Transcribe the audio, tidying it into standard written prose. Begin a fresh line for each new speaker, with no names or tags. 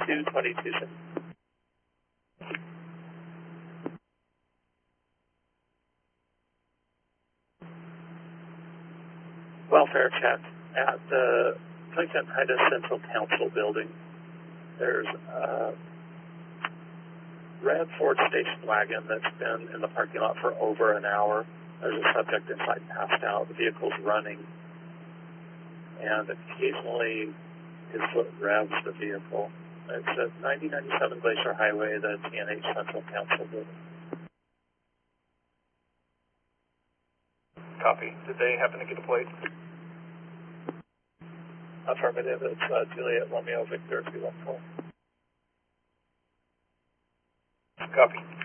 222. Welfare check at the Clinton-Titus Central Council building. There's a red Ford station wagon that's been in the parking lot for over an hour. There's a subject inside passed out. The vehicle's running, and occasionally his foot grabs the vehicle. It's at 9097 Glacier Highway, the TNH Central Council building.
Copy. Did they happen to get a plate?
Affirmative. It's Juliet Romeo Victor 214.
Copy.